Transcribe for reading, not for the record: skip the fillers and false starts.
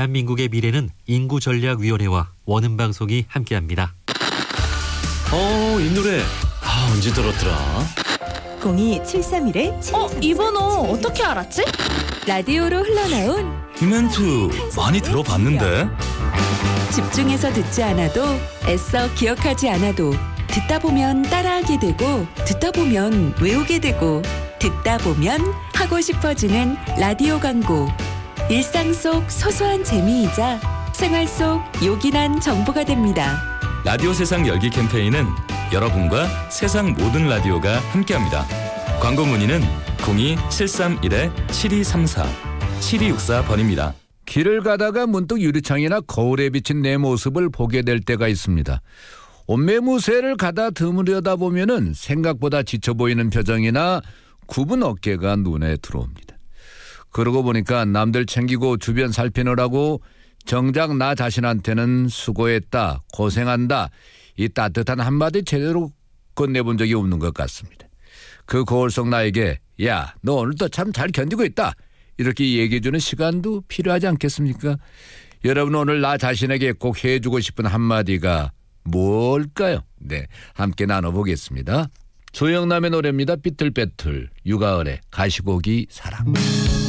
대한민국의 미래는 인구전략위원회와 원음방송이 함께합니다. 이 노래 언제 들었더라? 02731-7234. 이 번호 어떻게 알았지? 라디오로 흘러나온 이 멘트 많이 들어봤는데. 집중해서 듣지 않아도 애써 기억하지 않아도 듣다 보면 따라하게 되고 듣다 보면 외우게 되고 듣다 보면 하고 싶어지는 라디오 광고. 일상 속 소소한 재미이자 생활 속 요긴한 정보가 됩니다. 라디오 세상 열기 캠페인은 여러분과 세상 모든 라디오가 함께합니다. 광고 문의는 02-731-7234 7264번입니다. 길을 가다가 문득 유리창이나 거울에 비친 내 모습을 보게 될 때가 있습니다. 옷매무새를 가다 드물여다 보면은 생각보다 지쳐 보이는 표정이나 굽은 어깨가 눈에 들어옵니다. 그러고 보니까 남들 챙기고 주변 살피느라고 정작 나 자신한테는 수고했다, 고생한다, 이 따뜻한 한마디 제대로 건네본 적이 없는 것 같습니다. 그 거울 속 나에게 야, 너 오늘도 참 잘 견디고 있다, 이렇게 얘기해주는 시간도 필요하지 않겠습니까? 여러분, 오늘 나 자신에게 꼭 해주고 싶은 한마디가 뭘까요? 네, 함께 나눠보겠습니다. 조영남의 노래입니다. 삐뚤빼뚤. 유가을의 가시고기 사랑.